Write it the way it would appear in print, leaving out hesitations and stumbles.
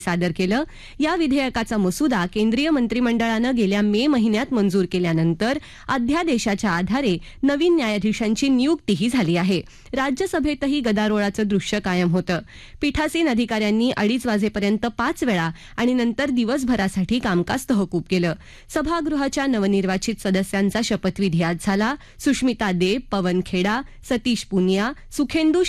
सादर केलं. या विधेयकाचा मसुदा केंद्रीय मंत्रिमंडळानं गेल्या मे महिन्यात मंजूर केल्यानंतर अध्यादेशाच्या आधारे नवीन न्यायाधीशांची नियुक्तीही झाली आहे. राज्यसभेतही गदारोळाचं दृश्य कायम होतं. पीठासीन अधिकाऱ्यांनी 2:30 वाजेपर्यंत 5 वेळा आणि नंतर दिवसभरासाठी कामकाज तहकूब केलं. सभागृहाच्या नवनिर्वाचित सदस्यांचा शपथविधी आज झाला. सुष्मिता देव, पवन खेडा, सतीश पुनिया, सुखेंदू